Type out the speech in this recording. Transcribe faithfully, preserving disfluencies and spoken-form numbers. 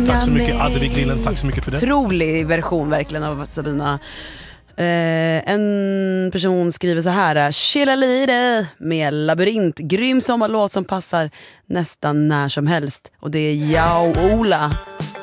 Tack så mycket Adde vid grillen, tack så mycket för det. Otrolig version verkligen av Sabina. Eh, en person skriver så här: chilla lite med Labyrint, grym sommarlåt som passar nästan när som helst. Och det är jag och Ola.